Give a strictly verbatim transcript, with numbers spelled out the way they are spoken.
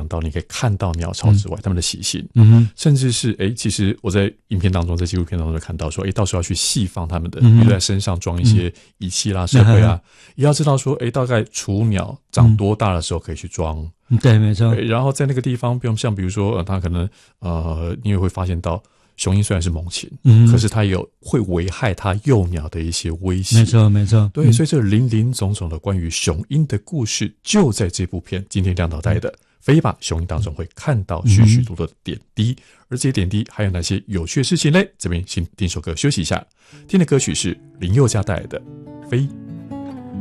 到你可以看到鸟巢之外、嗯、它们的习性， 嗯哼， 甚至是诶其实我在影片当中在纪录片当中就看到说诶到时候要去细放它们的，比如在身上装一些仪器啦、设备啊、嗯、也要知道说诶大概雏鸟长多大的时候可以去装、 嗯、对没错， 然后在那个地方不用像比如说、呃、它可能呃你也会发现到雄鹰虽然是猛禽，嗯，可是它有会危害它幼鸟的一些威胁， 没错没错， 对、嗯，所以这林林总总的关于雄鹰的故事，就在这部片今天亮脑袋的飞吧雄鹰当中会看到许许多多的点滴、嗯，而这些点滴还有哪些有趣的事情呢？这边先听首歌休息一下，听的歌曲是林宥嘉带来的《飞》。